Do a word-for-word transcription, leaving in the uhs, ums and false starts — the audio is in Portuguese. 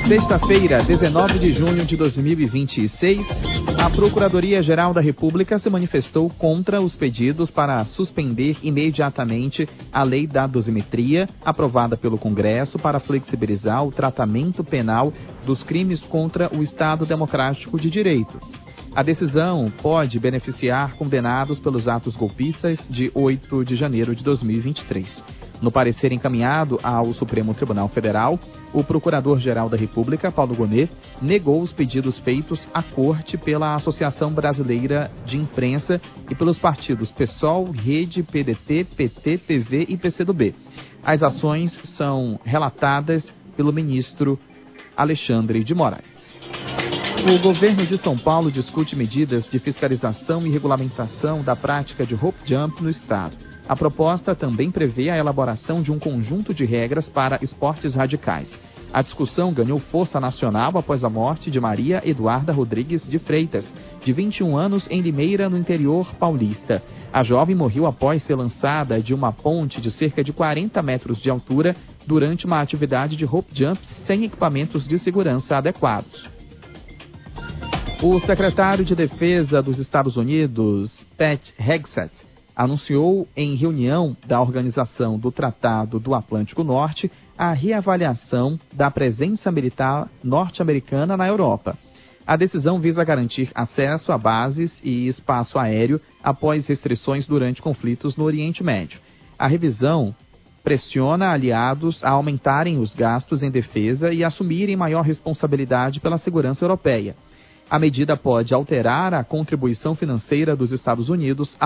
Sexta-feira, dezenove de junho de dois mil e vinte e seis, a Procuradoria-Geral da República se manifestou contra os pedidos para suspender imediatamente a Lei da Dosimetria, aprovada pelo Congresso para flexibilizar o tratamento penal dos crimes contra o Estado Democrático de Direito. A decisão pode beneficiar condenados pelos atos golpistas de oito de janeiro de dois mil e vinte e três. No parecer encaminhado ao Supremo Tribunal Federal, o Procurador-Geral da República, Paulo Gonet, negou os pedidos feitos à Corte pela Associação Brasileira de Imprensa e pelos partidos PSOL, Rede, P D T, P T, P V e P C do B. As ações são relatadas pelo ministro Alexandre de Moraes. O governo de São Paulo discute medidas de fiscalização e regulamentação da prática de rope jump no estado. A proposta também prevê a elaboração de um conjunto de regras para esportes radicais. A discussão ganhou força nacional após a morte de Maria Eduarda Rodrigues de Freitas, de vinte e um anos, em Limeira, no interior paulista. A jovem morreu após ser lançada de uma ponte de cerca de quarenta metros de altura durante uma atividade de rope jump sem equipamentos de segurança adequados. O secretário de Defesa dos Estados Unidos, Pete Hegseth, anunciou em reunião da Organização do Tratado do Atlântico Norte a reavaliação da presença militar norte-americana na Europa. A decisão visa garantir acesso a bases e espaço aéreo após restrições durante conflitos no Oriente Médio. A revisão pressiona aliados a aumentarem os gastos em defesa e assumirem maior responsabilidade pela segurança europeia. A medida pode alterar a contribuição financeira dos Estados Unidos